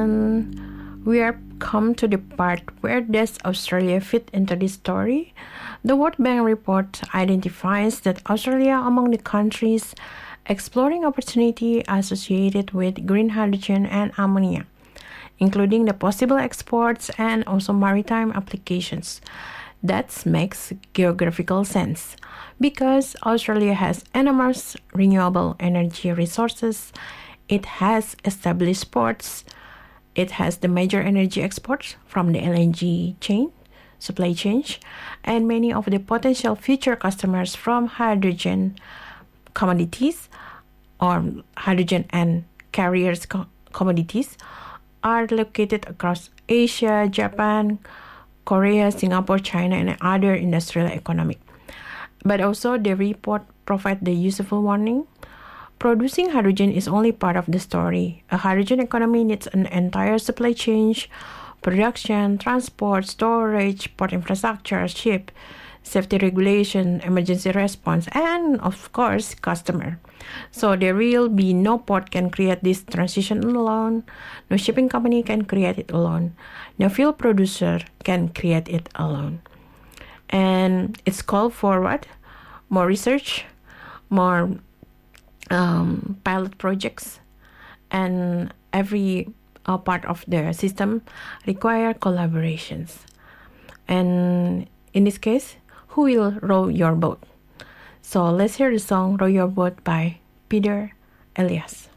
And we are come to the part where does Australia fit into this story? The World Bank report identifies that Australia among the countries exploring opportunity associated with green hydrogen and ammonia, including the possible exports and also maritime applications. That makes geographical sense because Australia has enormous renewable energy resources. It has established ports. It has the major energy exports from the LNG supply chain, and many of the potential future customers from hydrogen commodities or hydrogen and carriers commodities are located across Asia, Japan, Korea, Singapore, China, and other industrial economy. But also the report provides the useful warning. Producing hydrogen is only part of the story. A hydrogen economy needs an entire supply chain, production, transport, storage, port infrastructure, ship, safety regulation, emergency response, and of course, customer. So there will be no port can create this transition alone. No shipping company can create it alone. No fuel producer can create it alone. And it's called for what? More research, more pilot projects, and every part of the system require collaborations. And in this case, who will row your boat? So let's hear the song Row Your Boat by Peter Elias.